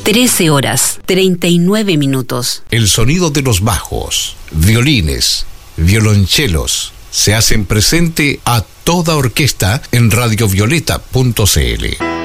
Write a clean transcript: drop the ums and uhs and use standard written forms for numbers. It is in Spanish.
13 horas, 39 minutos. El sonido de los bajos, violines, violonchelos se hacen presente a toda orquesta en radiovioleta.cl.